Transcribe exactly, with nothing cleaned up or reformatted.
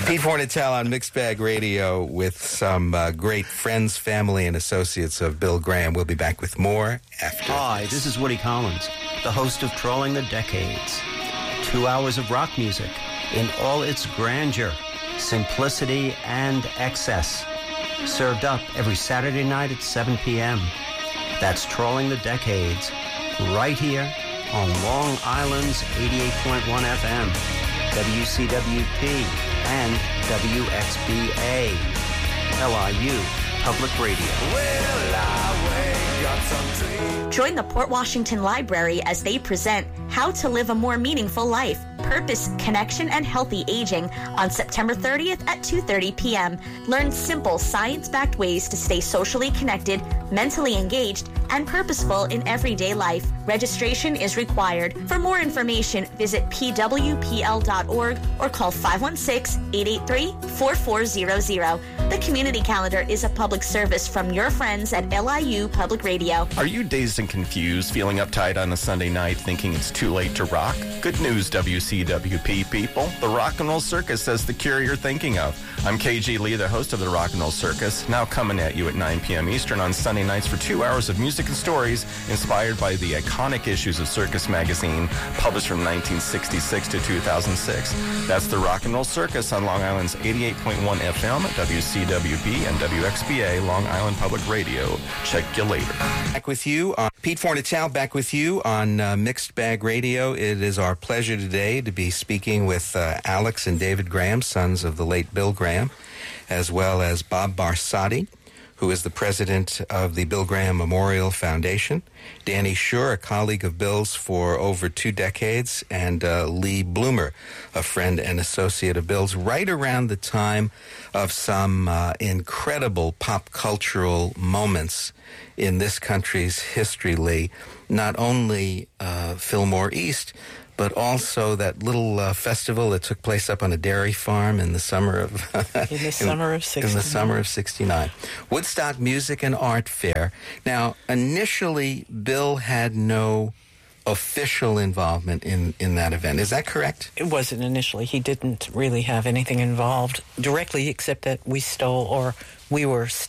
Pete Fornatale on Mixed Bag Radio with some uh, great friends, family, and associates of Bill Graham. We'll be back with more after. Hi, this is Woody Collins, the host of Trolling the Decades. Two hours of rock music in all its grandeur, simplicity, and excess. Served up every Saturday night at seven p.m. That's Trolling the Decades, right here on Long Island's eighty-eight point one F M, W C W P, and W X B A, L I U Public Radio. Well, I wake up some dream. Join the Port Washington Library as they present How to Live a More Meaningful Life, Purpose, Connection, and Healthy Aging on September thirtieth at two thirty p.m. Learn simple, science-backed ways to stay socially connected, mentally engaged, and purposeful in everyday life. Registration is required. For more information, visit p w p l dot org or call five one six, eight eight three, four four zero zero. The community calendar is a public service from your friends at L I U Public Radio. Are you dazed and confused, feeling uptight on a Sunday night, thinking it's too late to rock? Good news, W C W P people. The Rock and Roll Circus has the cure you're thinking of. I'm K G Lee, the host of the Rock and Roll Circus, now coming at you at nine p.m. Eastern on Sunday nights for two hours of music and stories inspired by the iconic issues of Circus magazine, published from nineteen sixty-six to two thousand six. That's the Rock and Roll Circus on Long Island's eighty-eight point one F M, W C W P, and W X B A, Long Island Public Radio. Check you later. Back with you, on Pete Fornatale, back with you on uh, Mixed Bag Radio. It is our pleasure today to be speaking with uh, Alex and David Graham, sons of the late Bill Graham, as well as Bob Barsotti, who is the president of the Bill Graham Memorial Foundation, Danny Schur, a colleague of Bill's for over two decades, and uh, Lee Bloomer, a friend and associate of Bill's, right around the time of some uh, incredible pop cultural moments in this country's history, Lee. Not only uh, Fillmore East, but also that little uh, festival that took place up on a dairy farm in the summer of in the summer of sixty-nine. In the summer of sixty-nine. Woodstock Music and Art Fair. Now, initially, Bill had no official involvement in, in that event. Is that correct? It wasn't initially. He didn't really have anything involved directly, except that we stole, or we were